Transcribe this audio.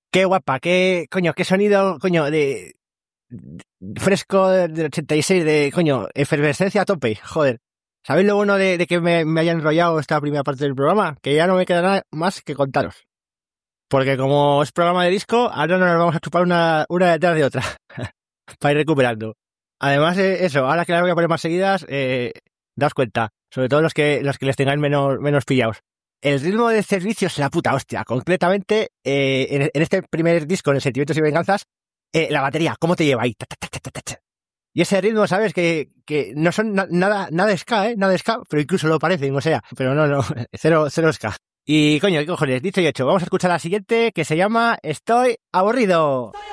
Qué guapa, qué sonido, coño, de fresco del 86, coño, efervescencia a tope, joder. ¿Sabéis lo bueno de que me haya enrollado esta primera parte del programa? Que ya no me queda nada más que contaros. Porque como es programa de disco, ahora nos vamos a chupar una detrás de otra, para ir recuperando. Además, eso, ahora que las voy a poner más seguidas, daos cuenta, sobre todo los que les tengáis menos pillados. El ritmo del servicio es la puta hostia. Concretamente, en este primer disco, en el Sentimientos y Venganzas, la batería, ¿cómo te lleva ahí? Ta, ta, ta, ta, ta, ta. Y ese ritmo, ¿sabes? Que no son nada ska, nada ska, pero incluso lo parecen, o sea, pero no, cero ska. Y coño, ¿qué cojones? Dicho y hecho, vamos a escuchar la siguiente, que se llama Estoy aburrido.